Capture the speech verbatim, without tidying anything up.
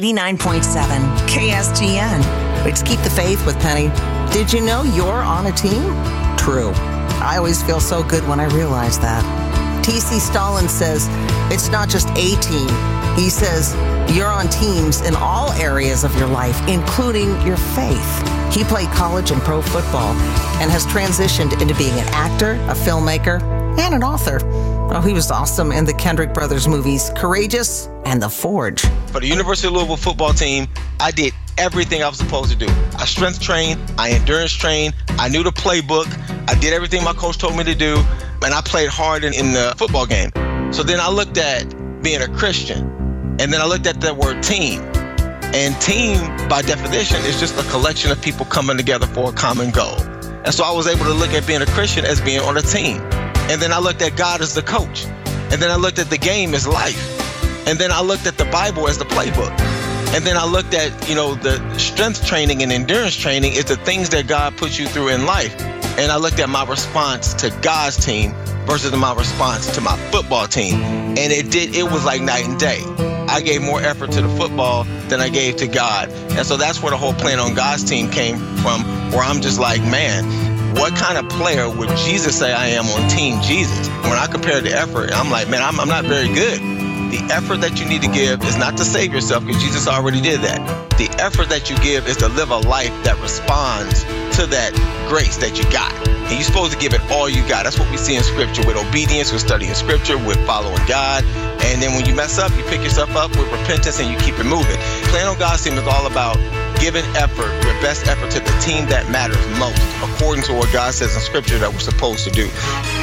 eighty-nine point seven K S G N. It's Keep the Faith with Penny. Did you know you're on a team? True. I always feel so good when I realize that. T C Stalin says it's not just a team. He says you're on teams in all areas of your life, including your faith. He played college and pro football and has transitioned into being an actor, a filmmaker, and an author. Oh, he was awesome in the Kendrick Brothers movies, Courageous and The Forge. For the University of Louisville football team, I did everything I was supposed to do. I strength trained, I endurance trained, I knew the playbook, I did everything my coach told me to do, and I played hard in, in the football game. So then I looked at being a Christian, and then I looked at the word team. And team, by definition, is just a collection of people coming together for a common goal. And so I was able to look at being a Christian as being on a team. And then I looked at God as the coach. And then I looked at the game as life. And then I looked at the Bible as the playbook. And then I looked at, you know, the strength training and endurance training is the things that God puts you through in life. And I looked at my response to God's team versus my response to my football team. And it did, it was like night and day. I gave more effort to the football than I gave to God. And so that's where the whole plan on God's team came from, where I'm just like, man, what kind of player would Jesus say I am on Team Jesus? When I compare the effort, I'm like, man, I'm, I'm not very good. The effort that you need to give is not to save yourself, because Jesus already did that. The effort that you give is to live a life that responds to that grace that you got. And you're supposed to give it all you got. That's what we see in Scripture, with obedience, with studying Scripture, with following God. And then when you mess up, you pick yourself up with repentance and you keep it moving. Playing on God's team is all about giving effort, your best effort, to the team that matters most, according to what God says in Scripture that we're supposed to do.